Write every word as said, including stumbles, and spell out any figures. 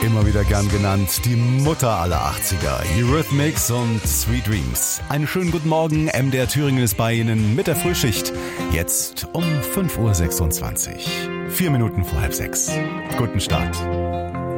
Immer wieder gern genannt, die Mutter aller achtziger. Eurythmics und Sweet Dreams. Einen schönen guten Morgen, M D R Thüringen ist bei Ihnen mit der Frühschicht. Jetzt um fünf Uhr sechsundzwanzig. Vier Minuten vor halb sechs. Guten Start.